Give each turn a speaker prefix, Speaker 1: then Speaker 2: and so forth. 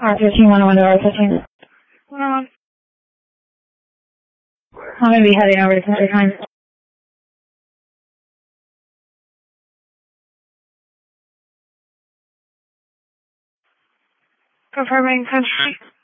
Speaker 1: R15, 101 to R15. 101. I'm going to be heading over to Center Time. Confirming country.